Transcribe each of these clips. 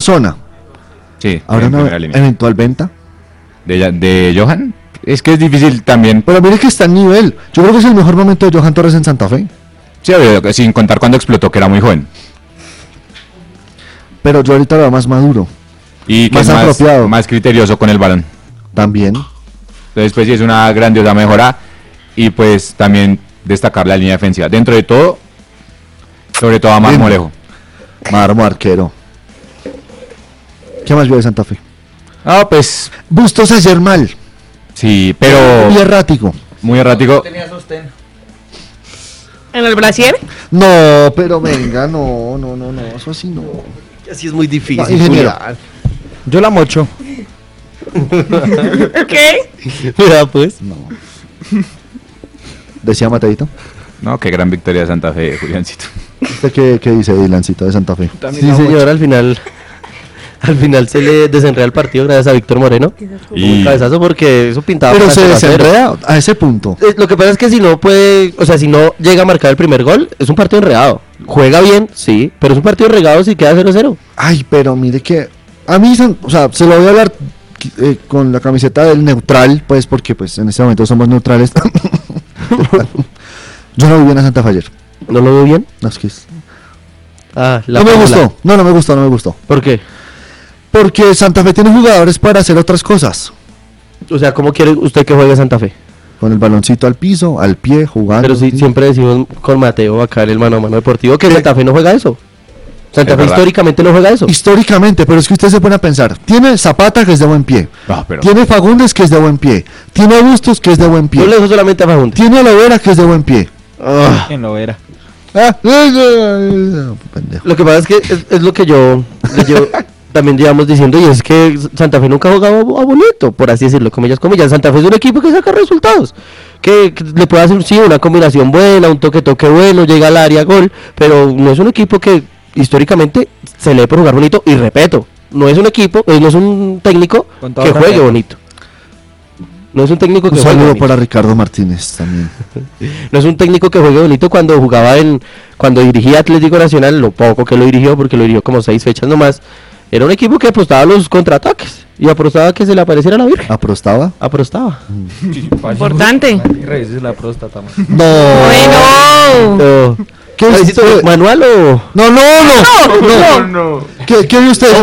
zona. Sí, ¿Habrá en una primera línea. eventual venta? ¿De Johan? Es que es difícil también. Pero mire que está en nivel. Yo creo que es el mejor momento de Johan Torres en Santa Fe. Sí, obvio, sin contar cuando explotó, que era muy joven. Pero yo ahorita lo veo más maduro. Y que Más es apropiado. más criterioso con el balón. También. Entonces, pues sí, es una grandiosa mejora. Y pues también destacar la línea defensiva. Dentro de todo, sobre todo a Marmolejo. Marmo arquero. ¿Qué más vio de Santa Fe? Ah, pues Bustos ayer mal. sí, pero Y errático. muy errático. ¿En el brasier? No, pero venga, no, eso así no. Así es muy difícil. No, ingeniero. Julián. Yo la mocho. ¿Qué? Mira, pues. No. Decía Mateito. No, qué gran victoria de Santa Fe, Juliancito. ¿Usted qué dice, Dylancito, de Santa Fe? Sí, señor, al final se le desenreda el partido gracias a Víctor Moreno. Y Un cabezazo porque eso pintaba. Pero para se 0-0. desenreda a ese punto. Lo que pasa es que si no puede, o sea, si no llega a marcar el primer gol, es un partido enredado. Juega bien, sí, pero es un partido enredado si queda 0-0. Ay, pero mire que a mí, o sea, se lo voy a hablar con la camiseta del neutral, pues porque pues en este momento somos neutrales. Yo no vi bien a Santa Fe ayer. ¿No lo veo bien? No, es que es- Ah, no me gustó. No me gustó. ¿Por qué? Porque Santa Fe tiene jugadores para hacer otras cosas. O sea, ¿cómo quiere usted que juegue Santa Fe? Con el baloncito al piso, al pie, jugando. Pero sí, siempre decimos con Mateo acá en el mano a mano deportivo que Santa Fe no juega eso. Santa Es Fe verdad. históricamente no juega eso. Históricamente, pero es que usted se pone a pensar. Tiene Zapata, que es de buen pie. no, pero Tiene Fagundes, que es de buen pie. Tiene Bustos, que es de buen No pie. le dejo solamente a Fagundes. Tiene a Lovera, que es de buen pie. ¿Quién lo era? Pendejo. Lo que pasa es que es lo que yo también llevamos diciendo, y es que Santa Fe nunca ha jugado a bonito, por así decirlo, comillas. Santa Fe es un equipo que saca resultados, que le puede hacer, sí, una combinación buena, un toque bueno, llega al área, gol, pero no es un equipo que históricamente se lee por jugar bonito, y repito, no es un equipo, no es un técnico Con todo que juegue respeto. bonito. No es un técnico Un que juegue saludo bonito. para Ricardo Martínez también. No es un técnico que juegue bonito cuando dirigía Atlético Nacional, lo poco que lo dirigió, porque lo dirigió como 6 fechas nomás. Era un equipo que apostaba a los contraataques y apostaba a que se le apareciera la Virgen. ¿Aprostaba? Apostaba. Importante. Revises la próstata, man. No. Bueno. Pero, ¿Qué es Javisito, esto? ¿manual o...? No. ¿Qué vio usted?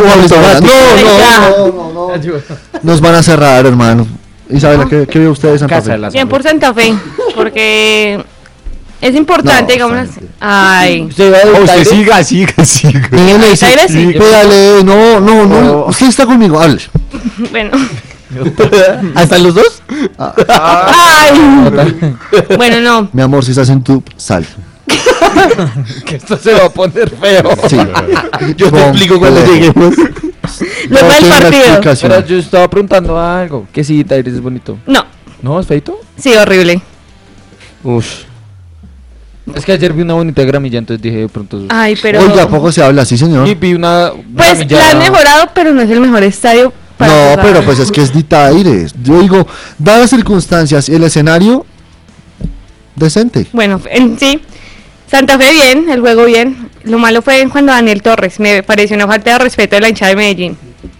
No. Nos van a cerrar, hermano. Isabela, ¿qué vio usted de Santa Casa de Fe? la Bien por Santa Fe, porque es importante, No, digamos así. Ay, ¿Usted va a usted Aires? siga. Nene, sí, Aires sí. pégale, no. Usted está conmigo, hable. bueno. ¿Hasta los dos? Ay. Bueno, no. Mi amor, si estás en tu sal. Que esto se va a poner feo. Sí. Yo te explico cuando lleguemos. Luego del partido. Pero yo estaba preguntando algo. ¿Qué sí, Taires es bonito? No. ¿No? ¿Es feito? Sí, horrible. Uf. Es que ayer vi una bonita gramilla, entonces dije de pronto... Ay, pero. Oiga, ¿a poco se habla así, señor? Y vi una Pues gramilla- la han mejorado, pero no es el mejor estadio para No, jugar. pero pues es que es Dita Aires. Yo digo, dadas las circunstancias y el escenario, decente. Bueno, en sí. Santa Fe bien, el juego bien. Lo malo fue cuando Daniel Torres, me pareció una falta de respeto de la hinchada de Medellín.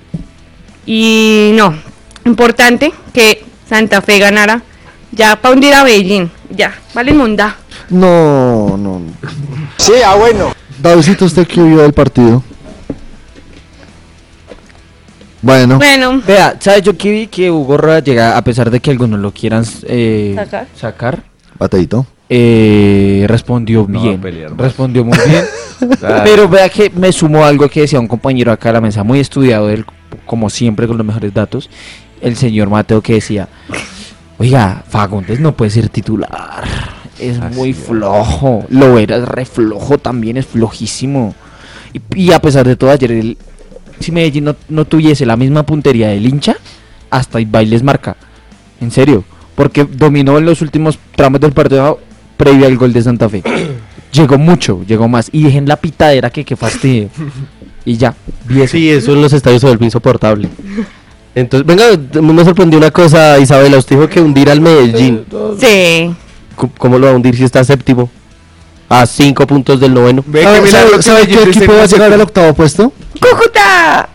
Y no, importante que Santa Fe ganara ya para hundir a Medellín. Ya, vale munda. No. Sí, bueno. Davidito, ¿usted qué vio del partido? Bueno, Bueno, Vea, ¿sabes? Yo que vi que Hugo Roa llega, a pesar de que algunos lo quieran sacar, bateito. respondió No, bien. pelear más. Respondió muy bien. Pero vea que me sumó algo que decía un compañero acá a la mesa, muy estudiado él, como siempre con los mejores datos, el señor Mateo, que decía: oiga, Fagundes no puede ser titular, es muy flojo. Lovera es re flojo también, es flojísimo. Y a pesar de todo, ayer si Medellín no tuviese la misma puntería del hincha, hasta Ibai les marca. En serio, porque dominó en los últimos tramos del partido previo al gol de Santa Fe. Llegó mucho, llegó más. Y dejen la pitadera que fastidio. Y ya, vi eso. Sí, eso en los estadios se vuelve insoportable. Entonces, venga, me sorprendió una cosa, Isabela. Usted dijo que hundir al Medellín. sí. ¿Cómo lo va a hundir si está séptimo? A 5 puntos del noveno. ¿Sabe qué equipo va a llegar al octavo puesto? ¡Cúcuta!